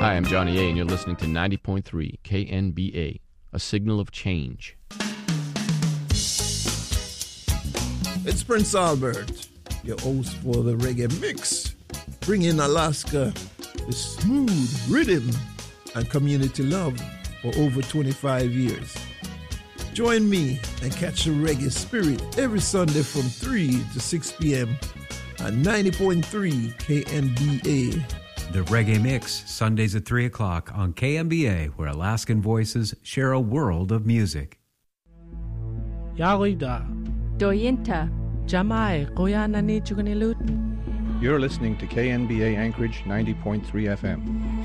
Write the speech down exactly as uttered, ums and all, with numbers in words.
Hi, I'm Johnny A, and you're listening to ninety point three K N B A, a signal of change. It's Prince Albert, your host for the Reggae Mix, bringing Alaska the smooth rhythm and community love for over twenty-five years. Join me and catch the reggae spirit every Sunday from three to six p.m. at ninety point three K N B A. The Reggae Mix, Sundays at three o'clock on K M B A, where Alaskan voices share a world of music. Yarida. Doyinta. Jamai, Koyana ni Chugunilut. You're listening to K N B A Anchorage ninety point three F M.